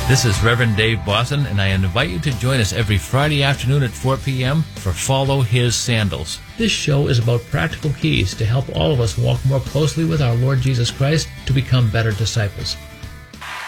This is Reverend Dave Bosson, and I invite you to join us every Friday afternoon at 4 p.m. for Follow His Sandals. This show is about practical keys to help all of us walk more closely with our Lord Jesus Christ to become better disciples.